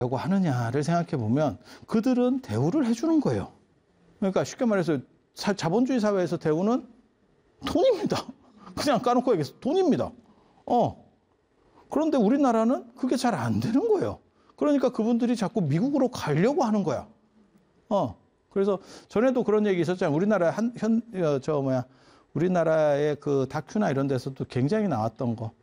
라고 하느냐를 생각해 보면 그들은 대우를 해주는 거예요. 그러니까 쉽게 말해서 자본주의 사회에서 대우는 돈입니다. 그냥 까놓고 얘기해서 돈입니다. 그런데 우리나라는 그게 잘 안 되는 거예요. 그러니까 그분들이 자꾸 미국으로 가려고 하는 거야. 그래서 전에도 그런 얘기 있었잖아요. 우리나라의 그 다큐나 이런 데서도 굉장히 나왔던 거.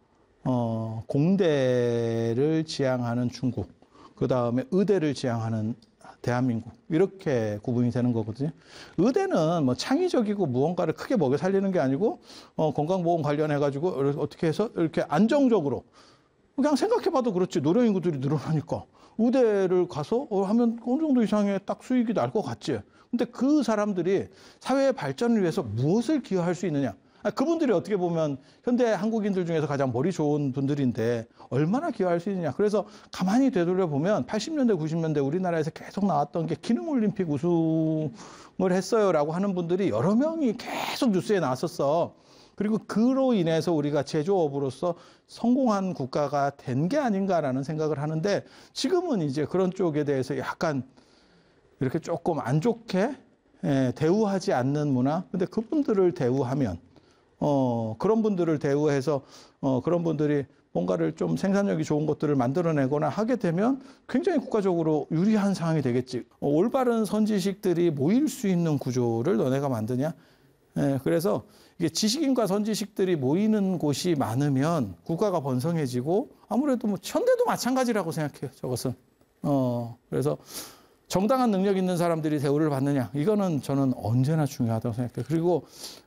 공대를 지향하는 중국, 그 다음에 의대를 지향하는 대한민국, 이렇게 구분이 되는 거거든요. 의대는 뭐 창의적이고 무언가를 크게 먹여 살리는 게 아니고, 건강보험 관련해가지고 어떻게 해서 이렇게 안정적으로, 그냥 생각해봐도 그렇지. 노령 인구들이 늘어나니까. 의대를 가서 하면 어느 정도 이상의 딱 수익이 날 것 같지. 근데 그 사람들이 사회의 발전을 위해서 무엇을 기여할 수 있느냐. 그분들이 어떻게 보면 현대 한국인들 중에서 가장 머리 좋은 분들인데 얼마나 기여할 수 있느냐. 그래서 가만히 되돌려보면 80년대, 90년대 우리나라에서 계속 나왔던 게 기능올림픽 우승을 했어요라고 하는 분들이 여러 명이 계속 뉴스에 나왔었어. 그리고 그로 인해서 우리가 제조업으로서 성공한 국가가 된 게 아닌가라는 생각을 하는데 지금은 이제 그런 쪽에 대해서 약간 이렇게 조금 안 좋게 대우하지 않는 문화. 근데 그분들을 대우하면 그런 분들을 대우해서 그런 분들이 뭔가를 좀 생산력이 좋은 것들을 만들어내거나 하게 되면 굉장히 국가적으로 유리한 상황이 되겠지. 올바른 선지식들이 모일 수 있는 구조를 너네가 만드냐? 그래서 이게 지식인과 선지식들이 모이는 곳이 많으면 국가가 번성해지고 아무래도 뭐 현대도 마찬가지라고 생각해요. 저것은. 그래서 정당한 능력 있는 사람들이 대우를 받느냐? 이거는 저는 언제나 중요하다고 생각해요. 그리고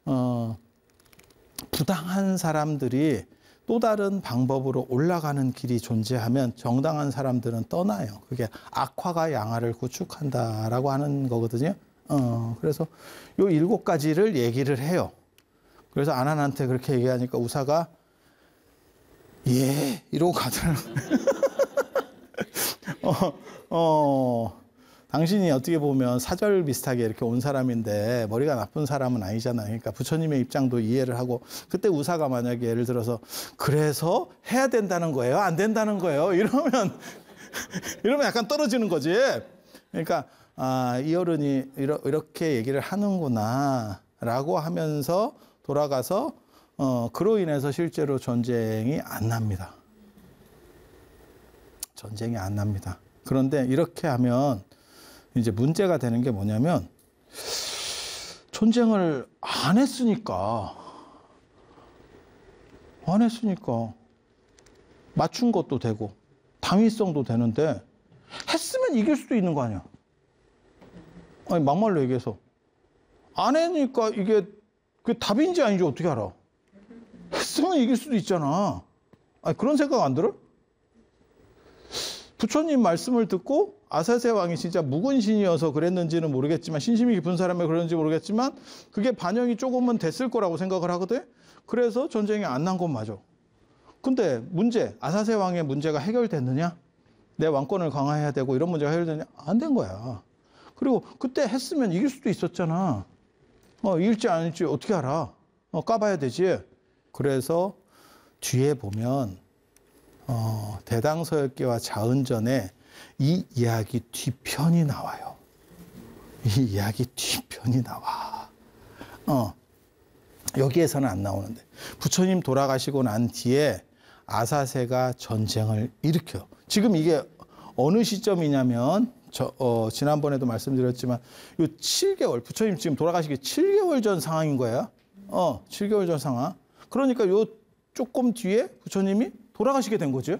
부당한 사람들이 또 다른 방법으로 올라가는 길이 존재하면 정당한 사람들은 떠나요. 그게 악화가 양화를 구축한다라고 하는 거거든요. 그래서 요 7가지를 얘기를 해요. 그래서 아난한테 그렇게 얘기하니까 우사가 예 이러고 가더라고요. 당신이 어떻게 보면 사절 비슷하게 이렇게 온 사람인데 머리가 나쁜 사람은 아니잖아요. 그러니까 부처님의 입장도 이해를 하고 그때 우사가 만약에 예를 들어서 그래서 해야 된다는 거예요? 안 된다는 거예요? 이러면 약간 떨어지는 거지. 그러니까 이 어른이 이렇게 얘기를 하는구나 라고 하면서 돌아가서 그로 인해서 실제로 전쟁이 안 납니다. 전쟁이 안 납니다. 그런데 이렇게 하면 이제 문제가 되는 게 뭐냐면 전쟁을 안 했으니까 맞춘 것도 되고 당위성도 되는데 했으면 이길 수도 있는 거 아니야. 아니 막말로 얘기해서 안 해니까 이게 그게 답인지 아닌지 어떻게 알아? 했으면 이길 수도 있잖아. 아니 그런 생각 안 들어? 부처님 말씀을 듣고 아사세 왕이 진짜 묵은신이어서 그랬는지는 모르겠지만 신심이 깊은 사람이 그런지 모르겠지만 그게 반영이 조금은 됐을 거라고 생각을 하거든. 그래서 전쟁이 안 난 건 맞아. 근데 문제, 아사세 왕의 문제가 해결됐느냐? 내 왕권을 강화해야 되고 이런 문제가 해결되느냐? 안 된 거야. 그리고 그때 했으면 이길 수도 있었잖아. 이길지 아닐지 어떻게 알아? 까봐야 되지. 그래서 뒤에 보면 대당서역기와 자은전에 이 이야기 뒤편이 나와요. 이 이야기 뒤편이 나와. 여기에서는 안 나오는데 부처님 돌아가시고 난 뒤에 아사세가 전쟁을 일으켜요. 지금 이게 어느 시점이냐면 지난번에도 말씀드렸지만 요 7개월 부처님 지금 돌아가시기 7개월 전 상황인 거예요. 7개월 전 상황. 그러니까 요 조금 뒤에 부처님이 돌아가시게 된 거죠.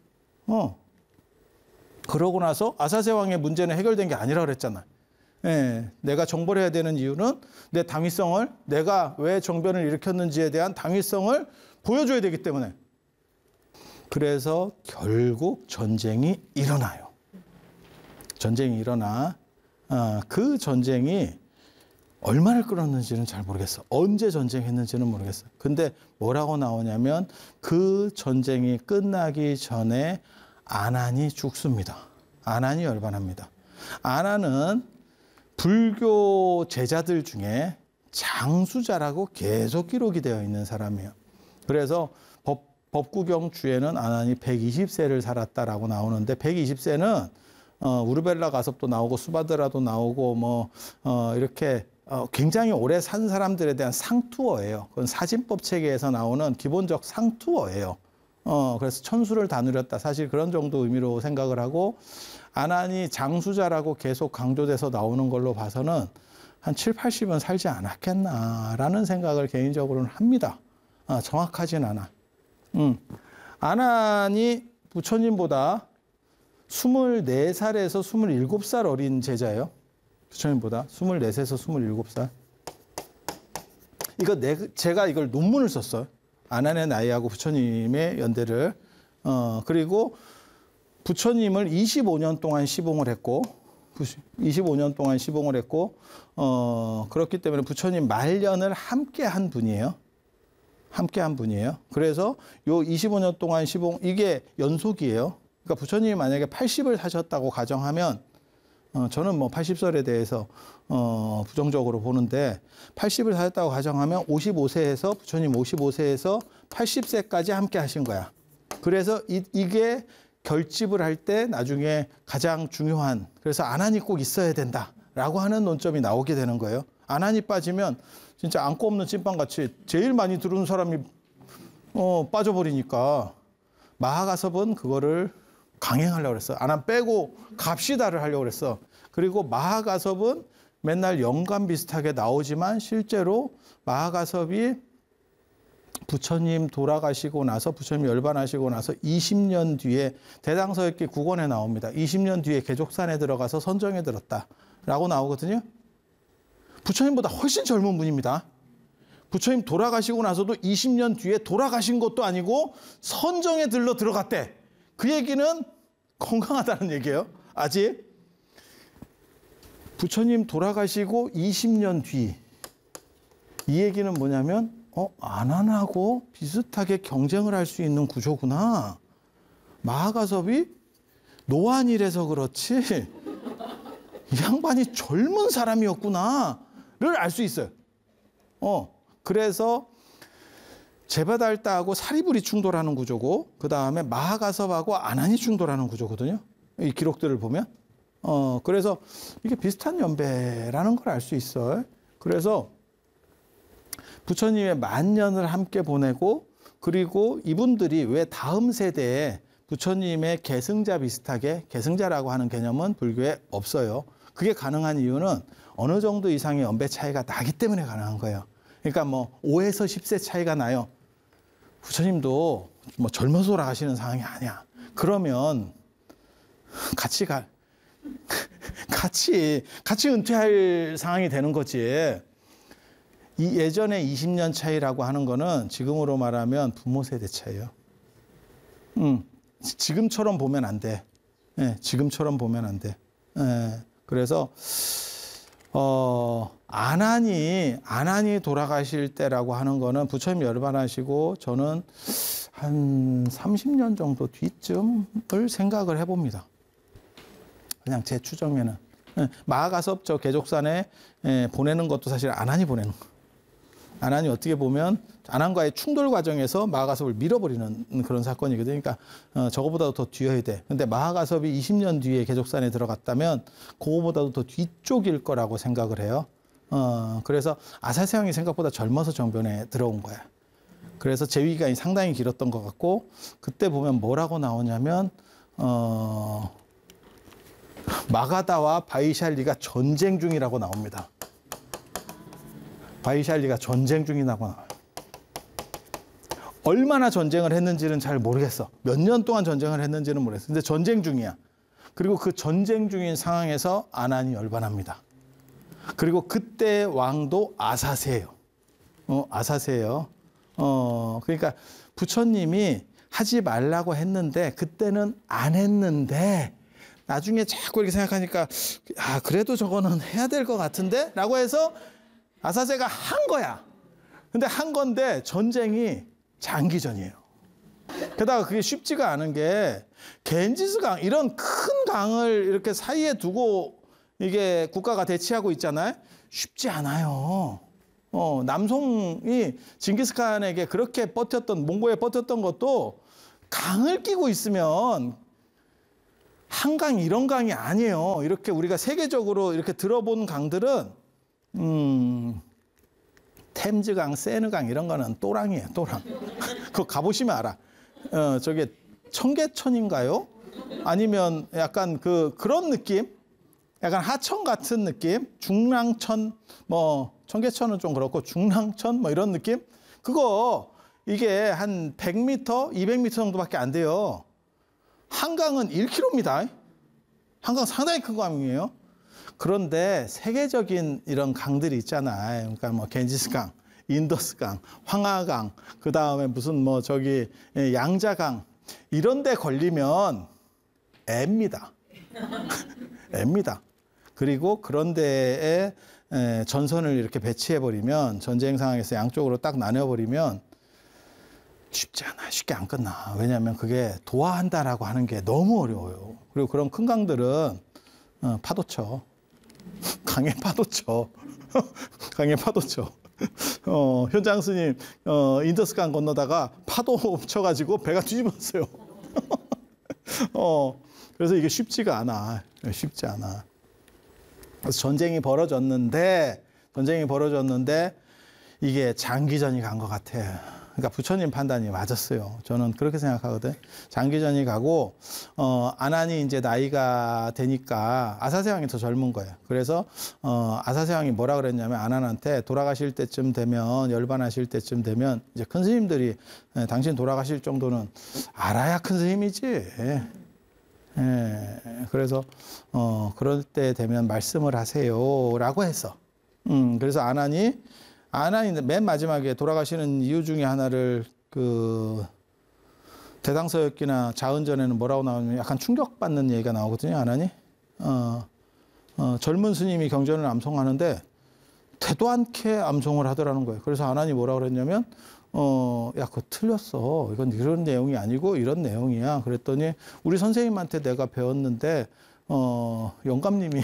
그러고 나서 아사세 왕의 문제는 해결된 게 아니라 그랬잖아. 내가 정벌 해야 되는 이유는 내 당위성을 내가 왜 정변을 일으켰는지에 대한 당위성을 보여줘야 되기 때문에. 그래서 결국 전쟁이 일어나요. 전쟁이 일어나 그 전쟁이 얼마를 끌었는지는 잘 모르겠어. 언제 전쟁했는지는 모르겠어. 근데 뭐라고 나오냐면 그 전쟁이 끝나기 전에 아난이 죽습니다. 아난이 열반합니다. 아난은 불교 제자들 중에 장수자라고 계속 기록이 되어 있는 사람이에요. 그래서 법구경 주에는 아난이 120세를 살았다라고 나오는데 120세는 우르벨라 가섭도 나오고 수바드라도 나오고 뭐 이렇게 굉장히 오래 산 사람들에 대한 상투어예요. 그건 사진법 체계에서 나오는 기본적 상투어예요. 그래서 천수를 다 누렸다. 사실 그런 정도 의미로 생각을 하고 아난이 장수자라고 계속 강조돼서 나오는 걸로 봐서는 한 7, 80은 살지 않았겠나라는 생각을 개인적으로는 합니다. 정확하진 않아. 아난이 부처님보다 24살에서 27살 어린 제자예요. 부처님보다 24세에서 27살. 제가 이걸 논문을 썼어요. 아난의 나이하고 부처님의 연대를. 그리고 부처님을 25년 동안 시봉을 했고, 25년 동안 시봉을 했고, 그렇기 때문에 부처님 말년을 함께 한 분이에요. 함께 한 분이에요. 그래서 요 25년 동안 시봉, 이게 연속이에요. 그러니까 부처님이 만약에 80을 사셨다고 가정하면, 저는 뭐 80설에 대해서 부정적으로 보는데 80을 사셨다고 가정하면 55세에서 부처님 55세에서 80세까지 함께 하신 거야. 그래서 이게 결집을 할 때 나중에 가장 중요한, 그래서 아난이 꼭 있어야 된다라고 하는 논점이 나오게 되는 거예요. 아난이 빠지면 진짜 안고 없는 찐빵같이 제일 많이 들은 사람이 빠져버리니까 마하가섭은 그거를 강행하려고 그랬어. 아난 빼고 갑시다를 하려고 그랬어. 그리고 마하가섭은 맨날 영감 비슷하게 나오지만 실제로 마하가섭이 부처님 돌아가시고 나서 부처님 열반하시고 나서 20년 뒤에 대당서역기 9권에 나옵니다. 20년 뒤에 개족산에 들어가서 선정에 들었다라고 나오거든요. 부처님보다 훨씬 젊은 분입니다. 부처님 돌아가시고 나서도 20년 뒤에 돌아가신 것도 아니고 선정에 들어갔대. 그 얘기는 건강하다는 얘기예요. 아직 부처님 돌아가시고 20년 뒤, 이 얘기는 뭐냐면 아난하고 비슷하게 경쟁을 할 수 있는 구조구나. 마하가섭이 노안이라서 그렇지 이 양반이 젊은 사람이었구나를 알 수 있어요. 그래서 제바달다하고 사리불이 충돌하는 구조고, 그 다음에 마하가섭하고 아난이 충돌하는 구조거든요. 이 기록들을 보면. 그래서 이게 비슷한 연배라는 걸 알 수 있어요. 그래서 부처님의 만년을 함께 보내고, 그리고 이분들이 왜 다음 세대에 부처님의 계승자 비슷하게, 계승자라고 하는 개념은 불교에 없어요. 그게 가능한 이유는 어느 정도 이상의 연배 차이가 나기 때문에 가능한 거예요. 그러니까 뭐 5에서 10세 차이가 나요. 부처님도 뭐 젊어서 돌아가시는 상황이 아니야. 그러면 같이 은퇴할 상황이 되는 거지. 이 예전에 20년 차이라고 하는 거는 지금으로 말하면 부모 세대 차이예요. 지금처럼 보면 안 돼. 지금처럼 보면 안 돼. 그래서 아난이 돌아가실 때라고 하는 거는 부처님 열반하시고 저는 한 30년 정도 뒤쯤을 생각을 해봅니다. 그냥 제 추정에는. 마하가섭 저 개족산에 보내는 것도 사실 아난이 보내는 거. 아난이 어떻게 보면 아난과의 충돌 과정에서 마하가섭을 밀어버리는 그런 사건이거든요. 그러니까 저거보다도 더 뒤여야 돼. 근데 마하가섭이 20년 뒤에 개족산에 들어갔다면 그거보다도 더 뒤쪽일 거라고 생각을 해요. 그래서 아사세왕이 생각보다 젊어서 정변에 들어온 거야. 그래서 재위기간이 상당히 길었던 것 같고, 그때 보면 뭐라고 나오냐면 마가다와 바이샬리가 전쟁 중이라고 나옵니다. 바이샬리가 전쟁 중이라고 나와요. 얼마나 전쟁을 했는지는 잘 모르겠어. 몇 년 동안 전쟁을 했는지는 모르겠어. 근데 전쟁 중이야. 그리고 그 전쟁 중인 상황에서 아난이 열반합니다. 그리고 그때 왕도 아사세예요. 아사세예요. 그러니까 부처님이 하지 말라고 했는데 그때는 안 했는데 나중에 자꾸 이렇게 생각하니까 그래도 저거는 해야 될 것 같은데? 라고 해서 아사세가 한 거야. 근데 한 건데 전쟁이 장기전이에요. 게다가 그게 쉽지가 않은 게 겐지스 강, 이런 큰 강을 이렇게 사이에 두고 이게 국가가 대치하고 있잖아요. 쉽지 않아요. 남송이 징기스칸에게 그렇게 몽고에 버텼던 것도 강을 끼고 있으면 한강 이런 강이 아니에요. 이렇게 우리가 세계적으로 이렇게 들어본 강들은 템즈강, 세느강 이런 거는 또랑이에요. 또랑. 그거 가보시면 알아. 저게 청계천인가요? 아니면 약간 그런 느낌? 약간 하천 같은 느낌? 중랑천, 뭐 청계천은 좀 그렇고 중랑천 뭐 이런 느낌? 그거 이게 한 100m, 200m 정도밖에 안 돼요. 한강은 1km입니다. 한강 상당히 큰 강이에요. 그런데 세계적인 이런 강들이 있잖아요. 그러니까 뭐 겐지스강, 인더스강, 황하강, 그 다음에 무슨 뭐 저기 양자강 이런 데 걸리면 애입니다. 애입니다. 그리고 그런 데에 전선을 이렇게 배치해버리면 전쟁 상황에서 양쪽으로 딱 나눠버리면 쉽지 않아. 쉽게 안 끝나. 왜냐하면 그게 도하한다라고 하는 게 너무 어려워요. 그리고 그런 큰 강들은 파도 쳐. 강에 파도 쳐. 강에 파도 쳐. 현장 스님 인더스강 건너다가 파도 쳐가지고 배가 뒤집었어요. 그래서 이게 쉽지가 않아. 쉽지 않아. 그래서 전쟁이 벌어졌는데 이게 장기전이 간 것 같아요. 그러니까 부처님 판단이 맞았어요. 저는 그렇게 생각하거든. 장기전이 가고 아난이 이제 나이가 되니까 아사세 왕이 더 젊은 거예요. 그래서 아사세 왕이 뭐라 그랬냐면 아난한테 돌아가실 때쯤 되면 열반하실 때쯤 되면 이제 큰 스님들이 당신 돌아가실 정도는 알아야 큰 스님이지. 그래서 그럴 때 되면 말씀을 하세요라고 했어. 그래서 아난이 맨 마지막에 돌아가시는 이유 중에 하나를 대당서역기나 자은전에는 뭐라고 나오냐면 약간 충격받는 얘기가 나오거든요. 아난이 젊은 스님이 경전을 암송하는데 되도 않게 암송을 하더라는 거예요. 그래서 아난이 뭐라고 그랬냐면 야, 그거 틀렸어. 이건 이런 내용이 아니고 이런 내용이야. 그랬더니 우리 선생님한테 내가 배웠는데 영감님이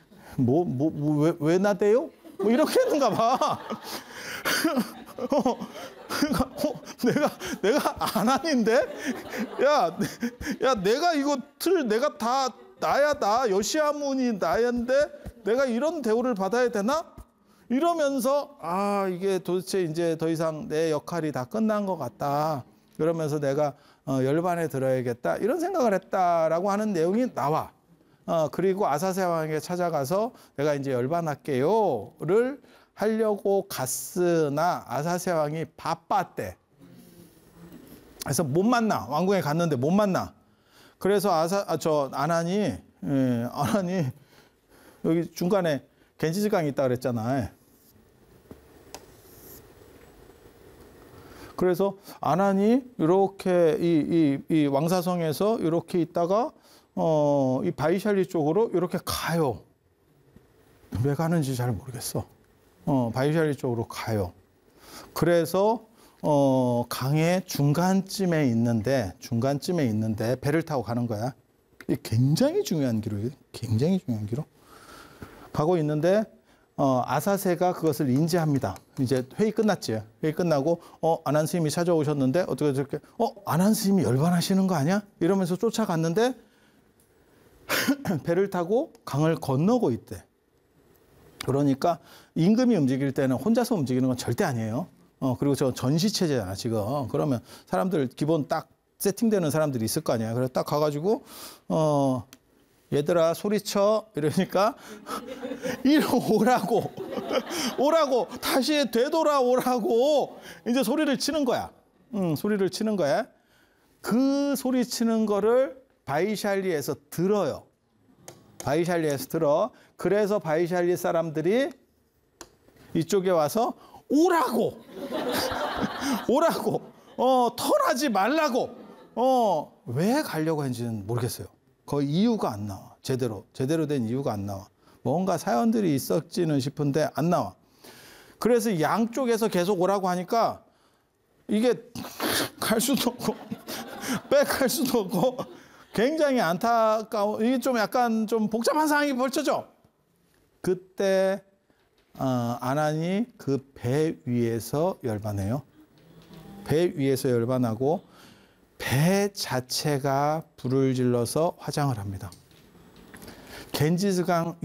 왜 나대요? 뭐 이렇게 했는가 봐. 내가 아난인데? 야, 내가 이거 내가 다 나야, 여시아문이 나였는데 내가 이런 대우를 받아야 되나? 이러면서 이게 도대체 이제 더 이상 내 역할이 다 끝난 것 같다. 그러면서 내가 열반에 들어야겠다. 이런 생각을 했다라고 하는 내용이 나와. 그리고 아사세 왕에게 찾아가서 내가 이제 열반할게요를 하려고 갔으나 아사세 왕이 바빴대. 그래서 못 만나. 왕궁에 갔는데 못 만나. 그래서 아난이 여기 중간에 겐지스강이 있다 그랬잖아요. 그래서 아난이 이렇게 이 왕사성에서 이렇게 있다가 이 바이샬리 쪽으로 이렇게 가요. 왜 가는지 잘 모르겠어. 바이샬리 쪽으로 가요. 그래서 강의 중간쯤에 있는데 배를 타고 가는 거야. 이게 굉장히 중요한 기록이에요. 굉장히 중요한 기록. 가고 있는데 아사세가 그것을 인지합니다. 이제 회의 끝났지. 회의 끝나고 아난 스님이 찾아오셨는데 어떻게 아난 스님이 열반하시는 거 아니야? 이러면서 쫓아갔는데 배를 타고 강을 건너고 있대. 그러니까 임금이 움직일 때는 혼자서 움직이는 건 절대 아니에요. 그리고 저 전시체제잖아 지금. 그러면 사람들 기본 딱 세팅되는 사람들이 있을 거 아니야. 그래서 딱 가가지고 얘들아 소리쳐 이러니까 이리 오라고 다시 되돌아오라고 이제 소리를 치는 거야. 소리를 치는 거야. 그 소리 치는 거를 바이샬리에서 들어요. 바이샬리에서 들어. 그래서 바이샬리 사람들이 이쪽에 와서 오라고 턴하지 말라고 왜 가려고 했는지는 모르겠어요. 그 이유가 안 나와. 제대로 된 이유가 안 나와. 뭔가 사연들이 있었지는 싶은데 안 나와. 그래서 양쪽에서 계속 오라고 하니까 이게 갈 수도 없고 백할 수도 없고 굉장히 안타까워. 이게 좀 약간 좀 복잡한 상황이 벌쳐져. 그때 아난이 그 배 위에서 열반해요. 배 위에서 열반하고 배 자체가 불을 질러서 화장을 합니다. 겐지스강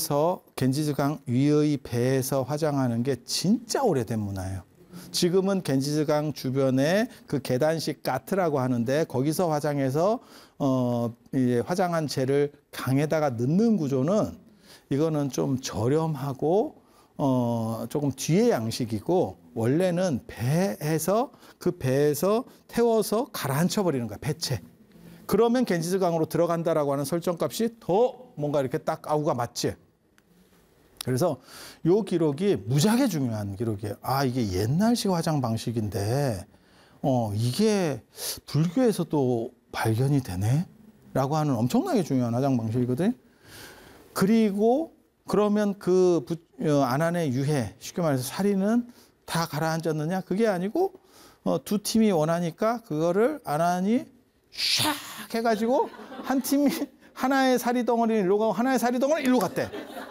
위의 배에서 화장하는 게 진짜 오래된 문화예요. 지금은 겐지스강 주변에 그 계단식 가트라고 하는데 거기서 화장해서 이제 화장한 재를 강에다가 넣는 구조는 이거는 좀 저렴하고 조금 뒤의 양식이고 원래는 그 배에서 태워서 가라앉혀 버리는 거야, 배채. 그러면 겐지스강으로 들어간다라고 하는 설정값이 더 뭔가 이렇게 딱 아우가 맞지. 그래서 요 기록이 무지하게 중요한 기록이에요. 아, 이게 옛날식 화장 방식인데 이게 불교에서도 발견이 되네? 라고 하는 엄청나게 중요한 화장 방식이거든. 그리고 그러면 그 아난의 유해, 쉽게 말해서 살인은 다 가라앉았느냐? 그게 아니고 두 팀이 원하니까 그거를 아난이 샥 해가지고 한 팀이 하나의 사리 덩어리는 일로 가고 하나의 사리 덩어리는 일로 갔대.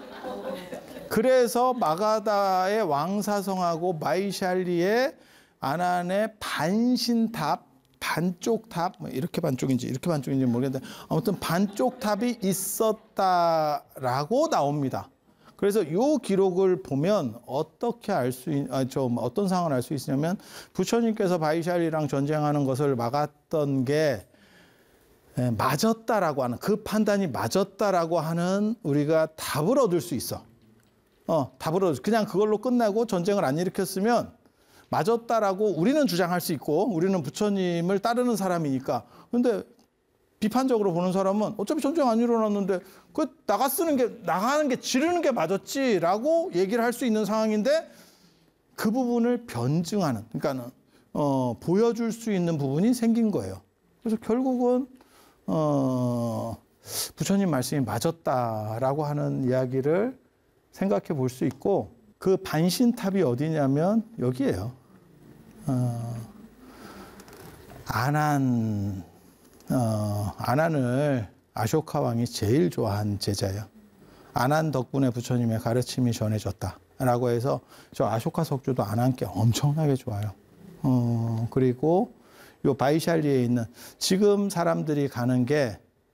그래서 마가다의 왕사성하고 마이샬리의 아난의 반신탑, 반쪽 탑, 이렇게 반쪽인지 모르겠는데 아무튼 반쪽 탑이 있었다라고 나옵니다. 그래서 이 기록을 보면 어떻게 어떤 상황을 알 수 있냐면 부처님께서 바이샬리랑 전쟁하는 것을 막았던 게 맞았다라고 하는, 그 판단이 맞았다라고 하는 우리가 답을 얻을 수 있어. 그냥 그걸로 끝나고 전쟁을 안 일으켰으면 맞았다라고 우리는 주장할 수 있고 우리는 부처님을 따르는 사람이니까. 근데 비판적으로 보는 사람은 어차피 전쟁 안 일어났는데 나가는 게 지르는 게 맞았지라고 얘기를 할 수 있는 상황인데 그 부분을 변증하는, 그러니까는 보여줄 수 있는 부분이 생긴 거예요. 그래서 결국은 부처님 말씀이 맞았다라고 하는 이야기를 생각해 볼 수 있고, 그 반신탑이 어디냐면 여기예요. 아난을 아쇼카 왕이 제일 좋아한 제자예요. 아난 덕분에 부처님의 가르침이 전해졌다라고 해서 저 아쇼카 석주도 아난께 엄청나게 좋아요. 그리고 요 바이샬리에 있는, 지금 사람들이 가는 게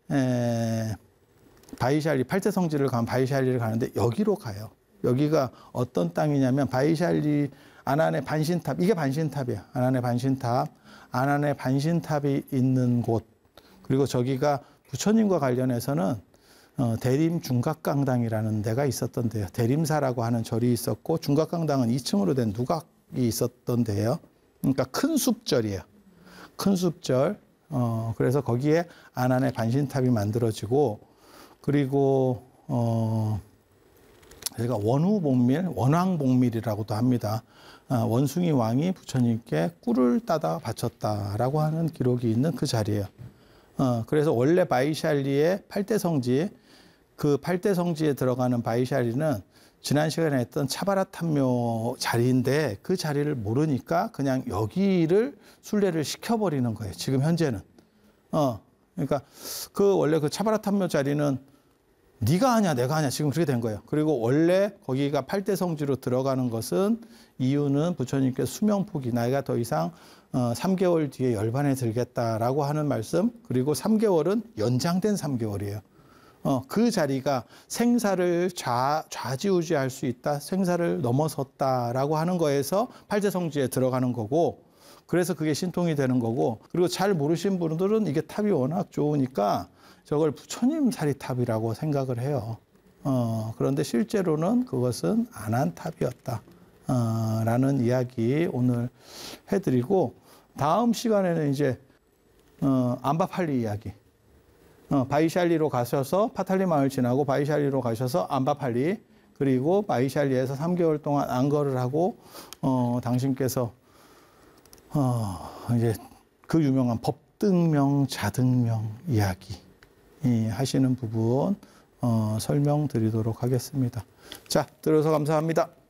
바이샬리, 팔대성지를 가면 바이샬리를 가는데 여기로 가요. 여기가 어떤 땅이냐면 바이샬리 아난의 반신탑, 이게 반신탑이야. 아난의 반신탑이 있는 곳. 그리고 저기가 부처님과 관련해서는 대림 중각강당이라는 데가 있었던 데요. 대림사라고 하는 절이 있었고 중각강당은 2층으로 된 누각이 있었던 데예요. 그러니까 큰 숲절이에요. 큰 숲절. 그래서 거기에 아난의 반신탑이 만들어지고, 그리고 저희가 원왕복밀이라고도 합니다. 원숭이 왕이 부처님께 꿀을 따다 바쳤다라고 하는 기록이 있는 그 자리예요. 그래서 원래 바이샬리의 팔대성지, 그 팔대성지에 들어가는 바이샬리는 지난 시간에 했던 차바라탐묘 자리인데 그 자리를 모르니까 그냥 여기를 순례를 시켜버리는 거예요. 지금 현재는. 그러니까 원래 그 차바라탐묘 자리는 네가 하냐 내가 하냐 지금 그렇게 된 거예요. 그리고 원래 거기가 팔대성지로 들어가는 것은 이유는 부처님께서 수명포기, 나이가 더 이상 3개월 뒤에 열반에 들겠다라고 하는 말씀, 그리고 3개월은 연장된 3개월이에요. 그 자리가 생사를 좌지우지할 수 있다, 생사를 넘어섰다라고 하는 거에서 팔대성지에 들어가는 거고, 그래서 그게 신통이 되는 거고, 그리고 잘 모르신 분들은 이게 탑이 워낙 좋으니까 저걸 부처님 사리탑이라고 생각을 해요. 그런데 실제로는 그것은 아난탑이었다. 라는 이야기 오늘 해드리고, 다음 시간에는 이제 암바팔리 이야기. 바이샬리로 가셔서 파탈리 마을 지나고 바이샬리로 가셔서 암바팔리, 그리고 바이샬리에서 3개월 동안 안거를 하고 당신께서 이제 그 유명한 법등명, 자등명 이야기 하시는 부분 설명드리도록 하겠습니다. 자, 들어서 감사합니다.